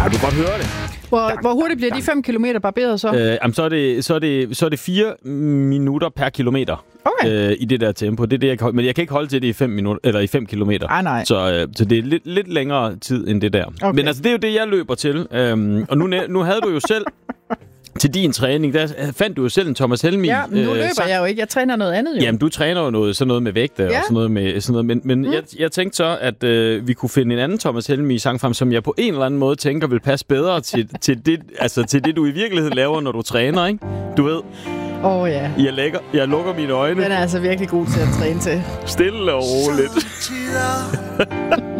du kan godt høre det. Hvor hurtigt bliver de 5 kilometer barberet så? Så er det 4 minutter per kilometer. Okay. I det der tempo. Det er det, jeg kan holde. Men jeg kan ikke holde til det i 5 minutter, eller i 5 kilometer. Nej. Så det er lidt længere tid end det der. Okay. Men altså, det er jo det, jeg løber til. Og nu havde du jo selv til din træning, der fandt du jo selv en Thomas Helmig. Ja, men nu løber jeg jo ikke. Jeg træner noget andet jo. Jamen, du træner jo sådan noget med vægte og sådan noget. Men jeg tænkte så, at vi kunne finde en anden Thomas Helmig sang frem, som jeg på en eller anden måde tænker vil passe bedre til det, du i virkeligheden laver, når du træner, ikke? Du ved. Ja. Jeg lukker mine øjne. Den er altså virkelig god til at træne til. Stille og roligt.